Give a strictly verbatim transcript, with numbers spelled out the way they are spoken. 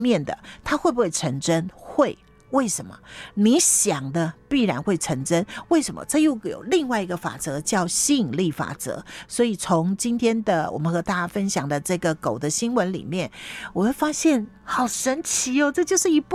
面的，它会不会成真？会。为什么？你想的必然会成真。为什么？这又有另外一个法则叫吸引力法则。所以从今天的我们和大家分享的这个狗的新闻里面，我会发现好神奇哦，这就是一部